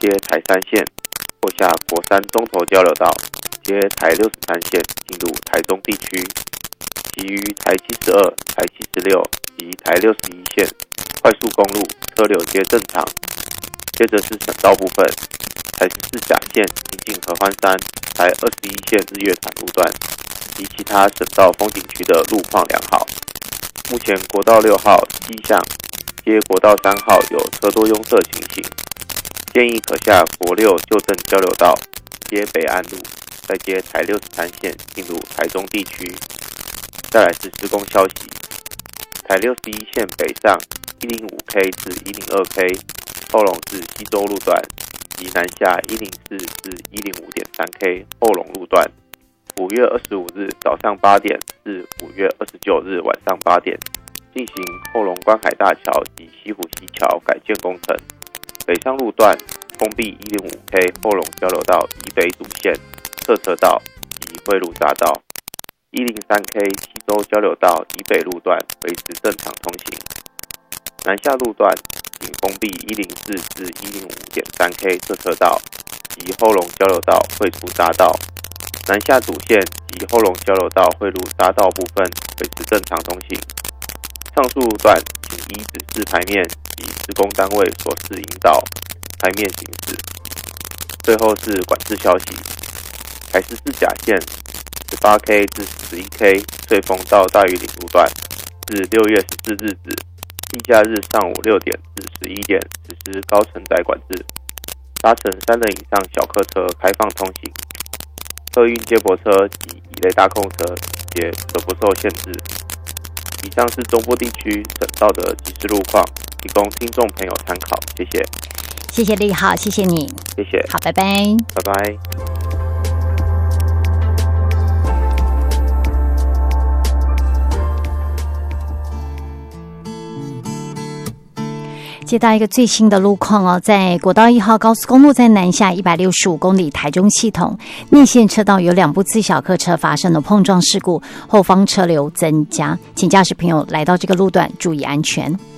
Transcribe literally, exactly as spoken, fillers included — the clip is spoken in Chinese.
接台三线，或下国三中投交流道，接台六十三线进入台中地区。其余台七十二、台七十六及台六十一线快速公路车流皆正常。接着是省道部分，台十四甲线行进合欢山、台二十一线日月潭路段及其他省道风景区的路况良好。目前国道六号西向接国道三号有车多拥塞情形，建议可下国六旧正交流道，接北安路，再接台六十三线进入台中地区。再来是施工消息，台六十一线北上 一零五 K 至 一零二 K 后龙至西周路段及南下一零四至 一零五点三 K 后龙路段，五月二十五日早上八点至五月二十九日晚上八点进行后龙观海大桥及西湖西桥改建工程。北上路段封闭 一零五 K 后龙交流道以北主线、侧车道及汇入匝道，一零三 K 西周交流道以北路段维持正常通行。南下路段仅封闭一零四至 一零五点三 K 侧车道及后龙交流道汇出匝道。南下主线及后龙交流道汇入匝道部分维持正常通行。上述路段请依指示牌面及施工单位所示引导牌面行驶。最后是管制消息，台十四甲线 十八 K 至十一 K 翠峰到大屿岭路段自六月十四日止地假日上午六点至十一点实施高承载管制，搭乘三人以上小客车开放通行，客运接驳车及乙类大客车也可不受限制。以上是中部地区省道的即时路况，提供听众朋友参考，谢谢。 谢谢立浩，谢谢你， 谢谢。 好，拜拜， 拜拜。 接到一个最新的路况哦，在国道一号高速公路在南下一百六十五公里台中系统内线车道有两部自小客车发生了碰撞事故，后方车流增加，请驾驶朋友来到这个路段注意安全。